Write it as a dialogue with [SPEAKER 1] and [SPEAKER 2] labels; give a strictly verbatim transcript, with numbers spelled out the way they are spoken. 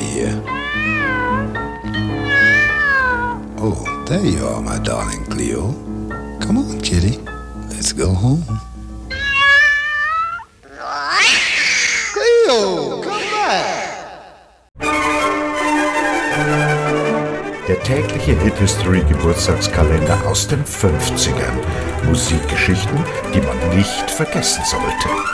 [SPEAKER 1] here. Oh, there you are, my darling Cleo. Come on, kitty. Let's go home. Cleo, come back!
[SPEAKER 2] Der tägliche Hit-History-Geburtstagskalender aus den fünfzigern. Musikgeschichten, die man nicht vergessen sollte.